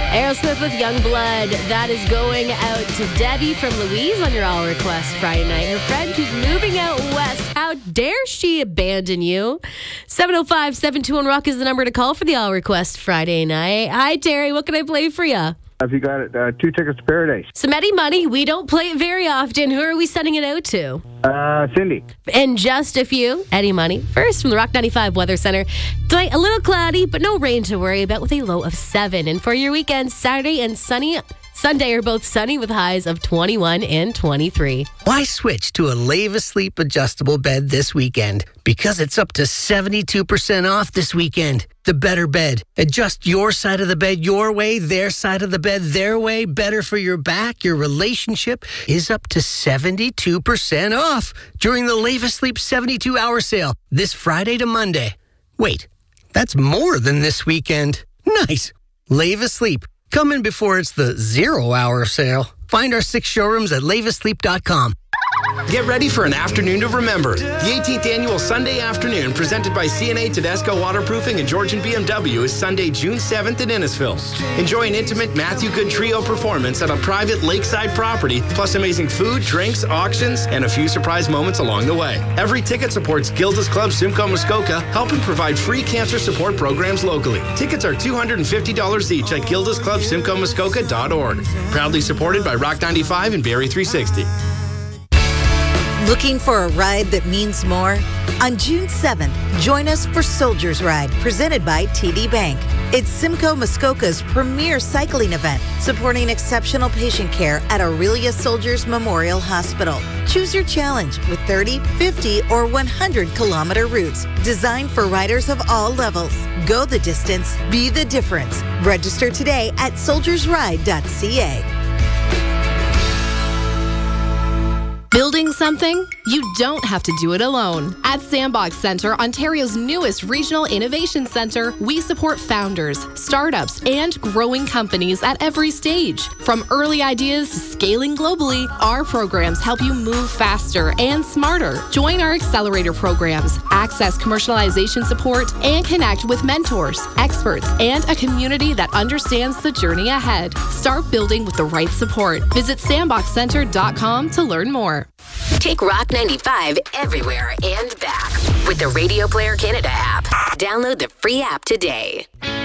Aerosmith with Youngblood. That is going out to Debbie from Louise on your All Request Friday night. Her friend who's moving out west. How dare she abandon you? 705-721-ROCK is the number to call for the All Request Friday night. Hi, Terry. What can I play for you? Have you got it? 2 tickets to Paradise. Some Eddie money. We don't play it very often. Who are we sending it out to? Cindy. And just a few Eddie money. First from the Rock 95 Weather Center. Tonight, a little cloudy, but no rain to worry about with a low of 7. And for your weekend, Saturday and Sunday are both sunny with highs of 21 and 23. Why switch to a Lave Asleep adjustable bed this weekend? Because it's up to 72% off this weekend. The better bed. Adjust your side of the bed your way, their side of the bed their way. Better for your back, your relationship is up to 72% off during the Lave Asleep 72-hour sale this Friday to Monday. Wait, that's more than this weekend. Nice. Lave Asleep. Come in before it's the 0-hour sale. Find our 6 showrooms at laveasleep.com. Get ready for an afternoon to remember. The 18th annual Sunday afternoon presented by CNA Tedesco Waterproofing and Georgian BMW is Sunday, June 7th in Innisfil. Enjoy an intimate Matthew Good Trio performance at a private lakeside property, plus amazing food, drinks, auctions, and a few surprise moments along the way. Every ticket supports Gilda's Club Simcoe Muskoka, helping provide free cancer support programs locally. Tickets are $250 each at gildasclubsimcoemuskoka.org. Proudly supported by Rock 95 and Barrie 360. Looking for a ride that means more? On June 7th, join us for Soldiers Ride, presented by TD Bank. It's Simcoe Muskoka's premier cycling event, supporting exceptional patient care at Aurelia Soldiers Memorial Hospital. Choose your challenge with 30, 50, or 100-kilometer routes designed for riders of all levels. Go the distance, be the difference. Register today at soldiersride.ca. Building something? You don't have to do it alone. At Sandbox Center, Ontario's newest regional innovation center, we support founders, startups, and growing companies at every stage. From early ideas to scaling globally, our programs help you move faster and smarter. Join our accelerator programs, access commercialization support, and connect with mentors, experts, and a community that understands the journey ahead. Start building with the right support. Visit sandboxcenter.com to learn more. Take Rock 95 everywhere and back with the Radio Player Canada app. Download the free app today.